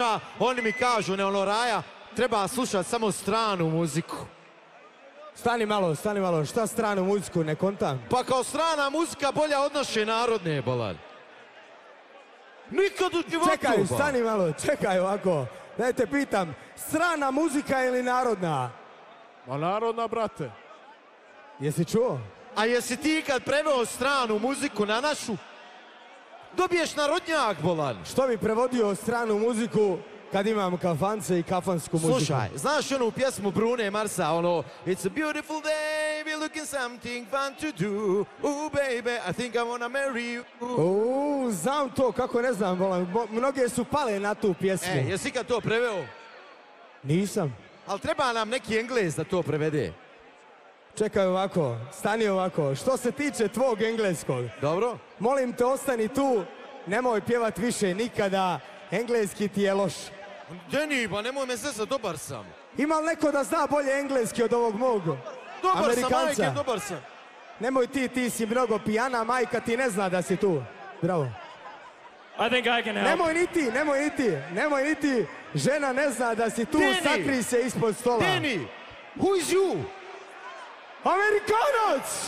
ja, oni mi kažu, ne ono Raja, treba slušati samo stranu muziku. Stani malo, šta stranu muziku, ne kontam? Pa kao strana muzika bolja od naše narodne, bolan. Nikad u životu, Čekaj, stani malo, čekaj ovako. Da te pitam, strana muzika ili narodna? Ma narodna, brate. Jesi čuo? A jesi ti kad preveo stranu muziku na našu, dobiješ narodnjak, bolan. Što bi prevodio stranu muziku kad imam kafance i kafansku muziku? Slušaj, znaš onu pjesmu Brune Marsa, ono It's a beautiful day, we're looking something fun to do. Ooh baby, I think I wanna marry you. Znam to, kako ne znam, volim. Mnoge su pale na tu pjesmu. Jesi kad to preveo? Nisam. Ali treba nam neki Englez da to prevede. Čekaj ovako, stani ovako. Što se tiče tvog engleskog, Dobro? molim te, ostani tu, nemoj pjevat više nikada, engleski ti je loš. Deni, pa nemoj me zezat, dobar sam. Ima li neko da zna bolje engleski od ovog mog Dobar Amerikanca? sam, majke, dobar sam. Nemoj ti si mnogo pijana, majka ti ne zna da si tu. Bravo. I think I can help. Nemoj niti, žena ne zna da si tu, sakri se ispod stola. Deni, who is you? Amerikanac!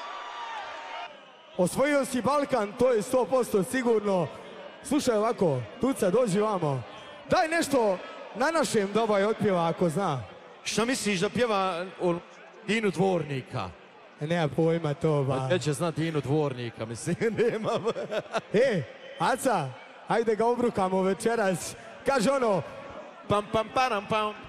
Osvojio si Balkan, to je 100% sigurno. Slušaj ovako, Tuca, dođi vamo. Daj nešto na našem da ovaj otpjeva ako zna. Šta misliš da pjeva o Dinu Dvornika? Nema pojma to, ba. Gdje će znat Dinu Dvornika, mislim, nemam. Aca, ajde ga obrukamo večeras. Kaže ono, Pam pam param pam.